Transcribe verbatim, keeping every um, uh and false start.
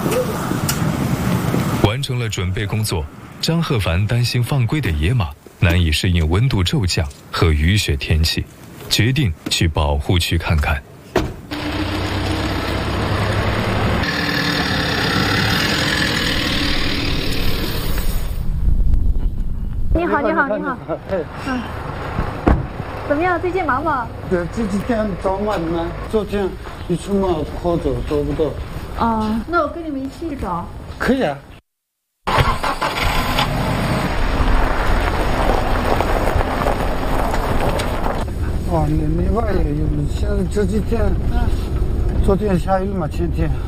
完成了准备工作，张鹤凡担心放归的野马难以适应温度骤降和雨雪天气，决定去保护区看看。 你好，你好，你好。哎，嗯，怎么样？最近忙不？ 对，这几天找嘛呢？昨天一出门跑走找不到。 哦，那我跟你们一起找。 可以啊。哦，你另外也有，现在这几天，昨天下雨嘛，前天。